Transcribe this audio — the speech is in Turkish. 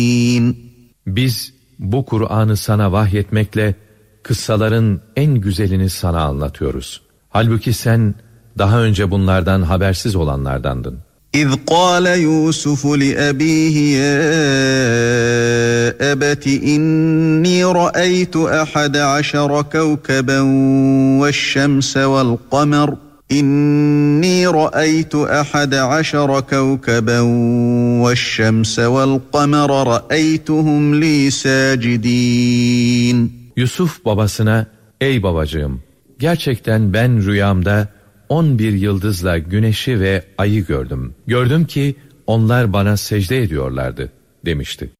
Biz bu Kur'an'ı sana vahyetmekle kıssaların en güzelini sana anlatıyoruz. Halbuki sen daha önce bunlardan habersiz olanlardandın. İz qâle Yûsuf li'ebîhi yâ ebeti innî ra'eytu ahade aşara kevkeben veşşemse vel kamer İnni ra'eytu ahade aşara kevkeben veşşemse vel kamer ra'eytuhum li sâcidîn. Yusuf babasına, ey babacığım, gerçekten ben rüyamda 11 yıldızla güneşi ve ayı gördüm. Gördüm ki onlar bana secde ediyorlardı demişti.